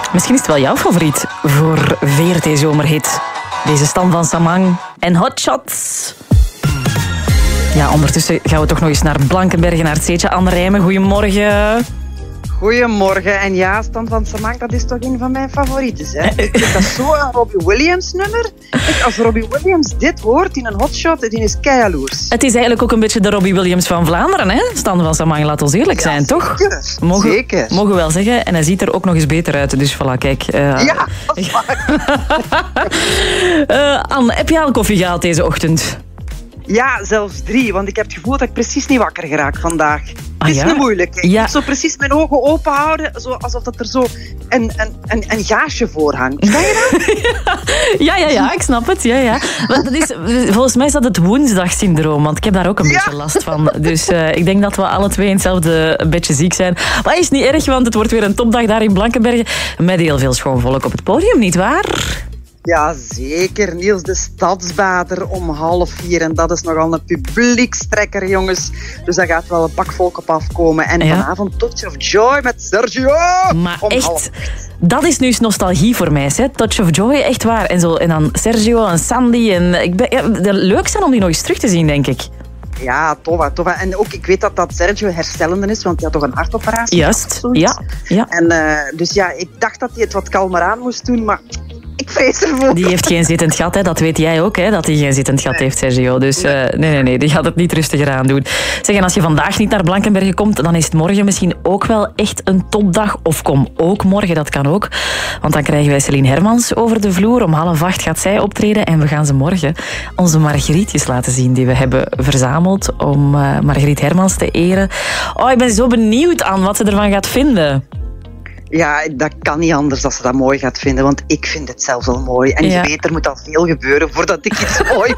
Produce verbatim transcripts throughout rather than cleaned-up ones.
Misschien is het wel jouw favoriet voor V R T-zomerhit. Deze Stan van Samang en Hot Shots. Ja, ondertussen gaan we toch nog eens naar Blankenberge, naar het Zeetje. Anne Rijmen, goedemorgen. Goedemorgen. En ja, Stan van Samang, dat is toch een van mijn favorieten. Hè? Ik vind dat zo'n Robbie Williams nummer. Echt, als Robbie Williams dit hoort in een hotshot, die is keijaloers. Het is eigenlijk ook een beetje de Robbie Williams van Vlaanderen, hè? Stan van Samang, laat ons eerlijk zijn, ja, toch? Zeker. Mogen, zeker. Mogen we wel zeggen. En hij ziet er ook nog eens beter uit. Dus voilà, kijk. Uh... Ja, dat is waar. uh, Anne, heb je al koffie gehaald deze ochtend? Ja, zelfs drie. Want ik heb het gevoel dat ik precies niet wakker geraak vandaag. Ah, het is ja? niet moeilijk. Ik ja. moet zo precies mijn ogen open houden, zo alsof dat er zo een, een, een, een gaasje voor hangt. Sta je dat? ja, ja, ja, ik snap het. Ja, ja. Maar dat is, volgens mij is dat het woensdagsyndroom, want ik heb daar ook een ja. beetje last van. Dus uh, ik denk dat we alle twee in hetzelfde bedje ziek zijn. Maar is niet erg, want het wordt weer een topdag daar in Blankenberge. Met heel veel schoon volk op het podium, nietwaar? Ja, zeker. Niels de Stadsbader om half vier. En dat is nogal een publiekstrekker, jongens. Dus daar gaat wel een pak volk op afkomen. En ja. vanavond Touch of Joy met Sergio. Maar echt, dat is nu nostalgie voor mij. Hè? Touch of Joy, echt waar. En, zo, en dan Sergio en Sandy. En ik ben, ja, leuk zijn om die nog eens terug te zien, denk ik. Ja, tova, tova. En ook, ik weet dat dat Sergio herstellende is, want hij had toch een hartoperatie. Juist, ja. ja. En, uh, dus ja, ik dacht dat hij het wat kalmer aan moest doen, maar... Ik vrees ervoor. Die heeft geen zittend gat, hè. Dat weet jij ook, hè, dat hij geen zittend gat nee. heeft, Sergio. Dus uh, nee, nee, nee, die gaat het niet rustiger aan doen. Zeg, en als je vandaag niet naar Blankenberge komt, dan is het morgen misschien ook wel echt een topdag. Of kom ook morgen, dat kan ook. Want dan krijgen wij Celine Hermans over de vloer. Om half acht gaat zij optreden en we gaan ze morgen onze Margrietjes laten zien die we hebben verzameld om uh, Margriet Hermans te eren. Oh, ik ben zo benieuwd aan wat ze ervan gaat vinden. Ja, dat kan niet anders dat ze dat mooi gaat vinden, want ik vind het zelf wel mooi. En ja. je weet, er moet al veel gebeuren voordat ik iets mooi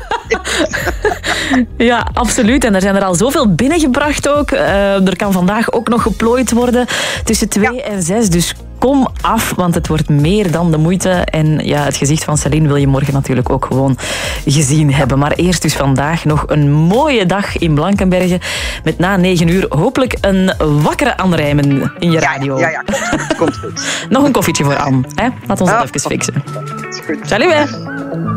vind. Ja, absoluut. En er zijn er al zoveel binnengebracht ook. Uh, er kan vandaag ook nog geplooid worden tussen twee ja. en zes. Dus kom af, want het wordt meer dan de moeite. En ja, het gezicht van Celine wil je morgen natuurlijk ook gewoon gezien hebben. Maar eerst dus vandaag nog een mooie dag in Blankenberge. Met na negen uur hopelijk een wakkere Anne Rijmen in je radio. Ja, ja, ja. Komt goed. Nog een koffietje voor Anne. Hè? Laat ons dat oh, even fixen. Salut hè.